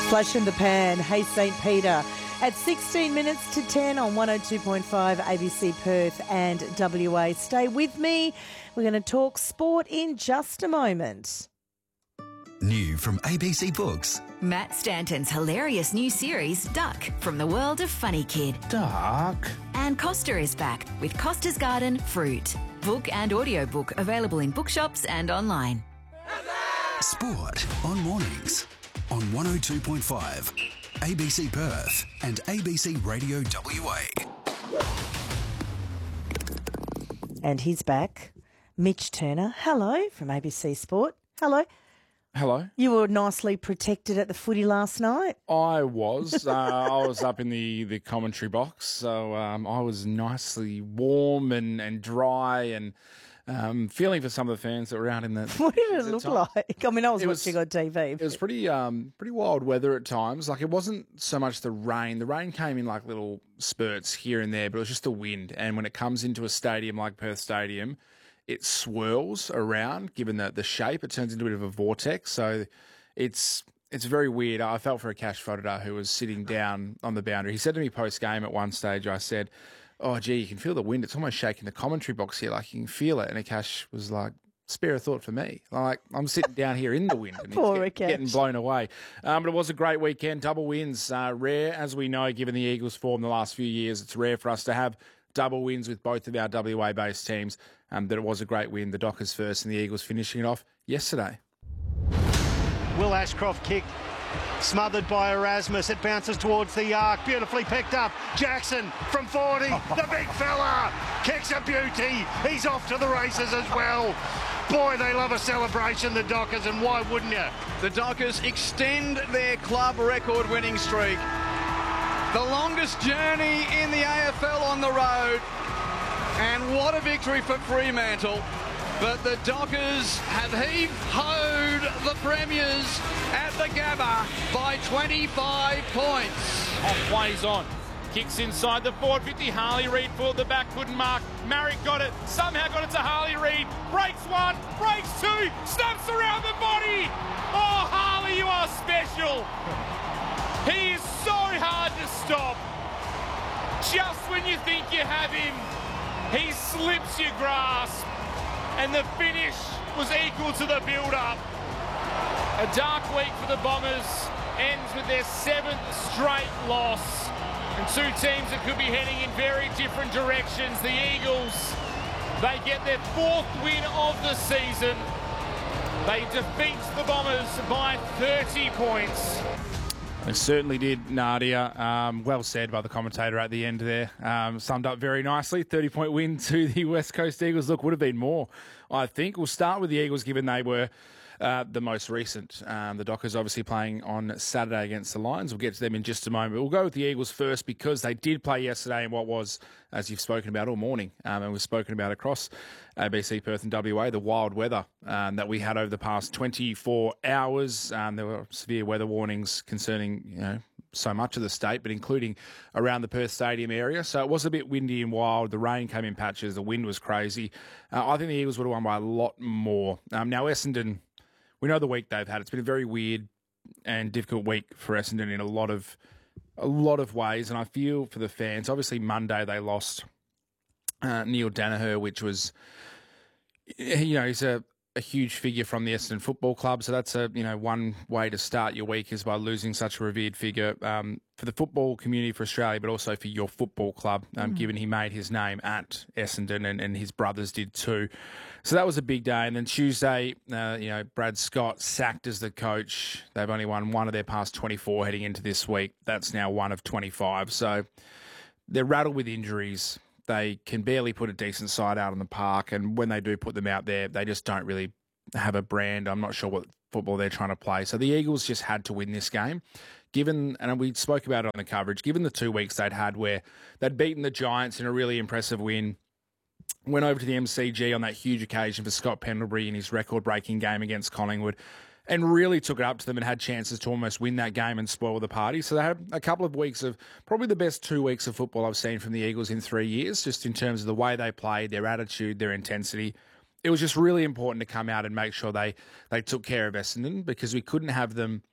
Flash in the pan. Hey, St. Peter. At 16 minutes to 10 on 102.5 ABC Perth and WA. Stay with me. We're going to talk sport in just a moment. New from ABC Books. Matt Stanton's hilarious new series, Duck, from the world of Funny Kid. Duck. And Costa is back with Costa's Garden Fruit. Book and audiobook available in bookshops and online. Sport on mornings on 102.5 ABC Perth and ABC Radio WA. And he's back. Mitch Turner. Hello from ABC Sport. Hello. Hello. You were nicely protected at the footy last night. I was. I was up in the commentary box, so I was nicely warm and dry and feeling for some of the fans that were out in the... What did it look like? I mean, I was watching on TV. It was pretty wild weather at times. Like, it wasn't so much the rain. The rain came in like little spurts here and there, but it was just the wind. And when it comes into a stadium like Perth Stadium, it swirls around, given the shape. It turns into a bit of a vortex. So it's very weird. I felt for Akash Fodder, who was sitting down on the boundary. He said to me post-game at one stage, I said, "Oh, gee, you can feel the wind. It's almost shaking the commentary box here. Like, you can feel it." And Akash was like, "Spare a thought for me. Like, I'm sitting down here in the wind and he's getting blown away." But it was a great weekend. Double wins. Rare, as we know, given the Eagles' form the last few years. It's rare for us to have double wins with both of our WA-based teams. That it was a great win. The Dockers first and the Eagles finishing it off yesterday. Will Ashcroft kick, smothered by Erasmus. It bounces towards the arc. Beautifully picked up. Jackson from 40. The big fella kicks a beauty. He's off to the races as well. Boy, they love a celebration, the Dockers, and why wouldn't you? The Dockers extend their club record winning streak. The longest journey in the AFL on the road. And what a victory for Fremantle. But the Dockers have heave-hoed the Premiers at the Gabba by 25 points. Off plays on. Kicks inside the forward 50. Harley Reid for the back, couldn't mark. Marrick got it, somehow got it to Harley Reid. Breaks one, breaks two, snaps around the body. Oh, Harley, you are special. He is so hard to stop. Just when you think you have him, he slips your grasp, and the finish was equal to the build-up. A dark week for the Bombers ends with their 7th straight loss, and two teams that could be heading in very different directions. The Eagles, they get their 4th win of the season. They defeat the Bombers by 30 points. They certainly did, Nadia. Well said by the commentator at the end there. Summed up very nicely. 30-point win to the West Coast Eagles. Look, would have been more, I think. We'll start with the Eagles, given they were the most recent. The Dockers obviously playing on Saturday against the Lions. We'll get to them in just a moment. We'll go with the Eagles first because they did play yesterday in what was, as you've spoken about all morning, and we've spoken about across ABC Perth and WA, the wild weather that we had over the past 24 hours. There were severe weather warnings concerning, so much of the state, but including around the Perth Stadium area. So it was a bit windy and wild. The rain came in patches. The wind was crazy. I think the Eagles would have won by a lot more. Now, Essendon, we know the week they've had. It's been a very weird and difficult week for Essendon in a lot of ways, and I feel for the fans. Obviously, Monday they lost Neil Danaher, which was, he's a huge figure from the Essendon Football Club. So that's one way to start your week is by losing such a revered figure for the football community for Australia, but also for your football club, given he made his name at Essendon and his brothers did too. So that was a big day. And then Tuesday, Brad Scott sacked as the coach. They've only won one of their past 24 heading into this week. That's now one of 25. So they're rattled with injuries. They can barely put a decent side out on the park, and when they do put them out there, they just don't really have a brand. I'm not sure what football they're trying to play. So the Eagles just had to win this game, given, and we spoke about it on the coverage, given the 2 weeks they'd had where they'd beaten the Giants in a really impressive win, went over to the MCG on that huge occasion for Scott Pendlebury in his record-breaking game against Collingwood, and really took it up to them and had chances to almost win that game and spoil the party. So they had a couple of weeks of probably the best 2 weeks of football I've seen from the Eagles in 3 years, just in terms of the way they played, their attitude, their intensity. It was just really important to come out and make sure they took care of Essendon, because we couldn't have them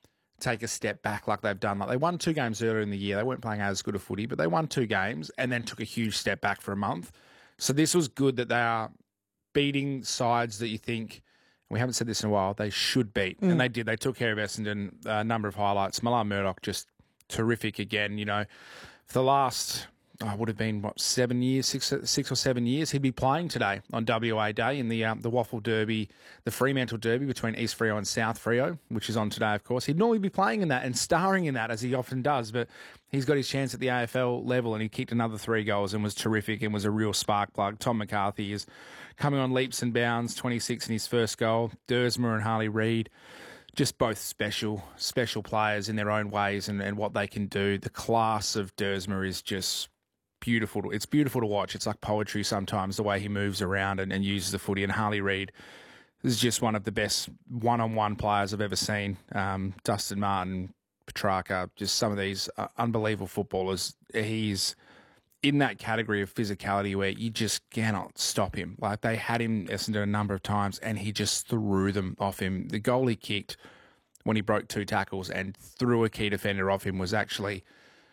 take a step back like they've done. Like they won 2 games earlier in the year. They weren't playing as good a footy, but they won 2 games and then took a huge step back for a month. So this was good that they are beating sides that you think, we haven't said this in a while, they should beat. And they did. They took care of Essendon. A number of highlights. Milan Murdoch just terrific again. You know, for the last... would have been, 7 years, 6 or 7 years. He'd be playing today on WA Day in the Waffle Derby, the Fremantle Derby between East Freo and South Freo, which is on today, of course. He'd normally be playing in that and starring in that, as he often does, but he's got his chance at the AFL level, and he kicked another 3 goals and was terrific and was a real spark plug. Tom McCarthy is coming on leaps and bounds, 26 in his first goal. Dersmer and Harley Reid, just both special players in their own ways and what they can do. The class of Dersmer is just... beautiful. It's beautiful to watch. It's like poetry sometimes, the way he moves around and uses the footy. And Harley Reid is just one of the best one-on-one players I've ever seen. Dustin Martin, Petrarca, just some of these unbelievable footballers. He's in that category of physicality where you just cannot stop him. Like they had him, Essendon, a number of times, and he just threw them off him. The goal he kicked when he broke 2 tackles and threw a key defender off him was actually...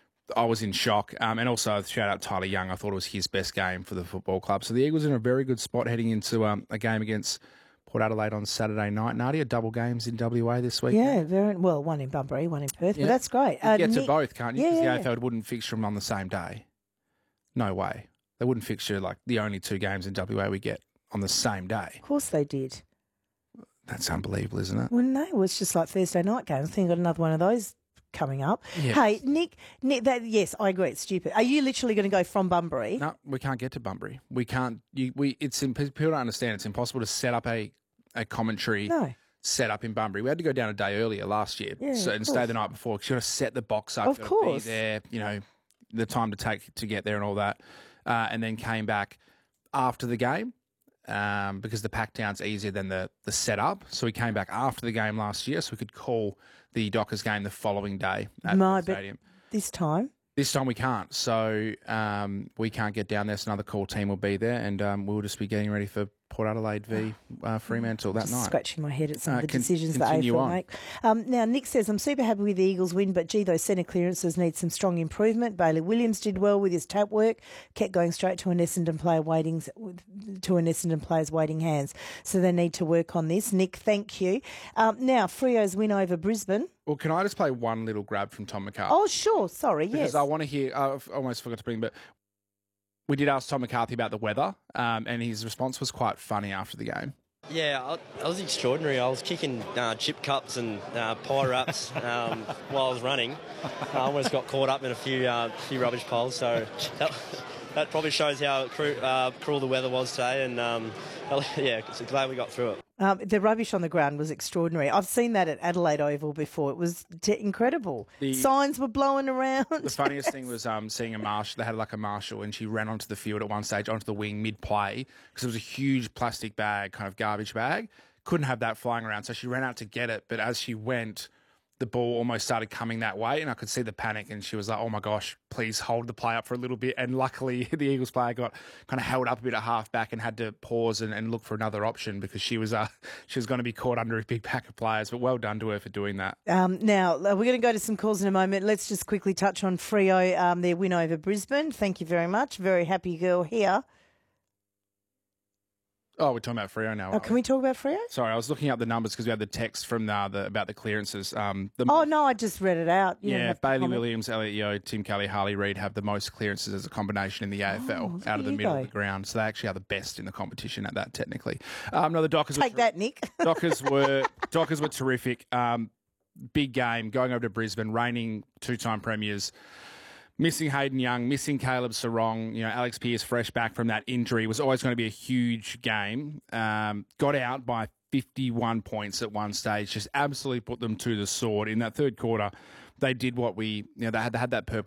I was in shock. And also, shout out Tyler Young. I thought it was his best game for the football club. So the Eagles are in a very good spot heading into a game against Port Adelaide on Saturday night. Nadia, double games in WA this week. Yeah, very well. One in Bunbury, one in Perth. Yeah. But that's great. You get to both, can't you? Because the AFL wouldn't fixture them on the same day. No way. They wouldn't fixture like the only 2 games in WA we get on the same day. Of course they did. That's unbelievable, isn't it? Well, no, it was just like Thursday night games. I think I got another one of those coming up. Yes. Hey, Nick, yes, I agree. It's stupid. Are you literally going to go from Bunbury? No, we can't get to Bunbury. We can't. People don't understand. It's impossible to set up a commentary set up in Bunbury. We had to go down a day earlier last year and stay the night before because you got to set the box up. Of course. Be there, the time to take to get there and all that, and then came back after the game. Because the pack down's easier than the setup. So we came back after the game last year so we could call the Dockers game the following day at the stadium. This time we can't. So we can't get down there. So another call team will be there and we'll just be getting ready for Port Adelaide v Fremantle that night. Scratching my head at some of the decisions that AFL make. Now, Nick says, I'm super happy with the Eagles win, but gee, those centre clearances need some strong improvement. Bailey Williams did well with his tap work, kept going straight to an Essendon player's waiting hands. So they need to work on this. Nick, thank you. Now, Freo's win over Brisbane. Well, can I just play one little grab from Tom McCarthy? Oh, sure. Sorry, yes. Because I want to hear, I've almost forgot to bring, but we did ask Tom McCarthy about the weather, and his response was quite funny after the game. Yeah, I was extraordinary. I was kicking chip cups and pie wraps while I was running. I almost got caught up in a few rubbish piles, so that probably shows how cruel the weather was today, and so glad we got through it. The rubbish on the ground was extraordinary. I've seen that at Adelaide Oval before. It was incredible. Signs were blowing around. The funniest thing was seeing a marshal. They had like a marshal and she ran onto the field at one stage, onto the wing mid-play, because it was a huge plastic bag, kind of garbage bag. Couldn't have that flying around, so she ran out to get it. But as she went, the ball almost started coming that way, and I could see the panic, and she was like, oh, my gosh, please hold the play up for a little bit. And luckily, the Eagles player got kind of held up a bit at half back and had to pause and look for another option because she was going to be caught under a big pack of players. But well done to her for doing that. Now, we're going to go to some calls in a moment. Let's just quickly touch on Freo, their win over Brisbane. Thank you very much. Very happy girl here. Oh, we're talking about Freo now. Oh, can we talk about Freo? Sorry, I was looking up the numbers because we had the text from about the clearances. No, I just read it out. Bailey Williams, Elliot Yeo, Tim Kelly, Harley Reid have the most clearances as a combination in the AFL out of the middle of the ground. So they actually are the best in the competition at that, technically. No, the Dockers Take that, Nick. Dockers were terrific. Big game, going over to Brisbane, reigning 2-time premiers. Missing Hayden Young, missing Caleb Sarong, Alex Pearce fresh back from that injury, was always going to be a huge game. Got out by 51 points at one stage, just absolutely put them to the sword. In that third quarter, they did what they had that purple